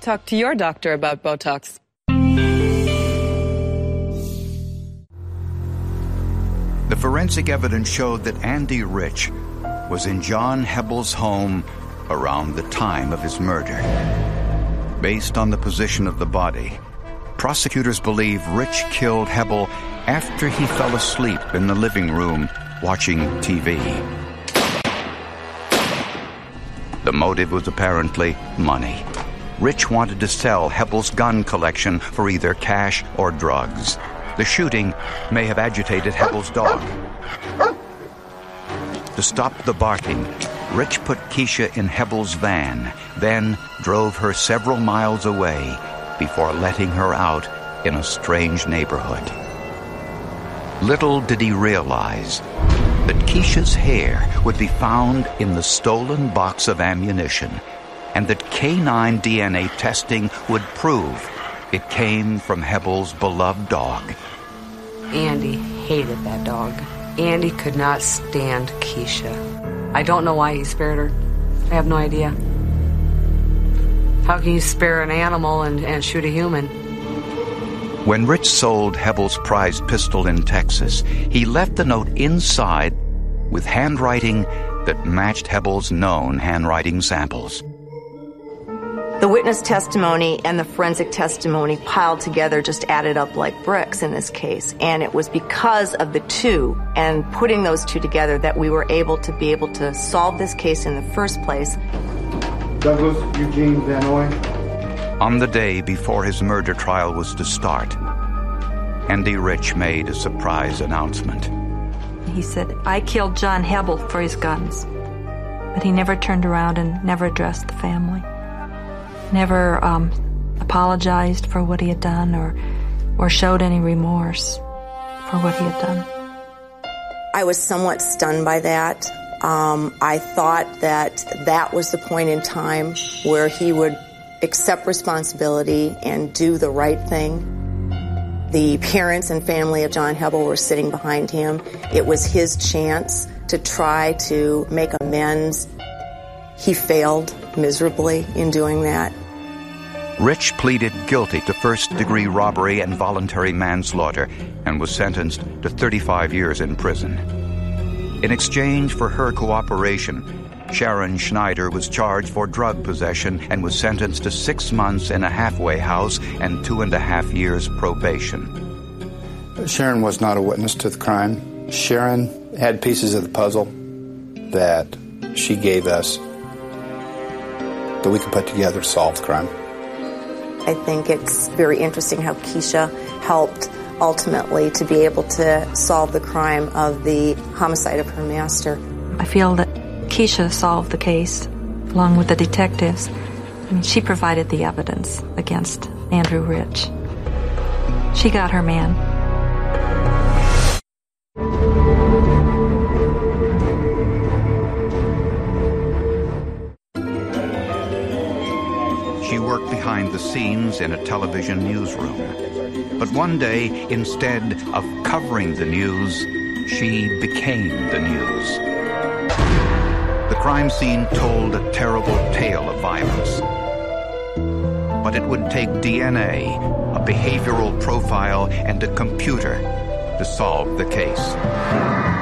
talk to your doctor about Botox. The forensic evidence showed that Andy Rich was in John Hebel's home around the time of his murder. Based on the position of the body, prosecutors believe Rich killed Hebel after he fell asleep in the living room watching TV. The motive was apparently money. Rich wanted to sell Hebel's gun collection for either cash or drugs. The shooting may have agitated Hebel's dog. To stop the barking, Rich put Keisha in Hebel's van, then drove her several miles away before letting her out in a strange neighborhood. Little did he realize that Keisha's hair would be found in the stolen box of ammunition, and that canine DNA testing would prove it came from Hebel's beloved dog. Andy hated that dog. Andy could not stand Keisha. I don't know why he spared her. I have no idea. How can you spare an animal and shoot a human? When Rich sold Hebel's prized pistol in Texas, he left the note inside with handwriting that matched Hebel's known handwriting samples. The witness testimony and the forensic testimony piled together just added up like bricks in this case. And it was because of the two and putting those two together that we were able to solve this case in the first place. Douglas Eugene Van Oy. On the day before his murder trial was to start, Andy Rich made a surprise announcement. He said, I killed John Hebel for his guns. But he never turned around and never addressed the family. Never apologized for what he had done or showed any remorse for what he had done. I was somewhat stunned by that. I thought that was the point in time where he would accept responsibility and do the right thing. The parents and family of John Hebel were sitting behind him. It was his chance to try to make amends. He failed miserably in doing that. Rich pleaded guilty to first-degree robbery and voluntary manslaughter and was sentenced to 35 years in prison. In exchange for her cooperation, Sharon Schneider was charged for drug possession and was sentenced to 6 months in a halfway house and 2.5 years probation. Sharon was not a witness to the crime. Sharon had pieces of the puzzle that she gave us that we could put together to solve the crime. I think it's very interesting how Keisha helped ultimately to be able to solve the crime of the homicide of her master. I feel that Keisha solved the case along with the detectives. I mean, she provided the evidence against Andrew Rich. She got her man. She worked behind the scenes in a television newsroom. But one day, instead of covering the news, she became the news. The crime scene told a terrible tale of violence. But it would take DNA, a behavioral profile, and a computer to solve the case.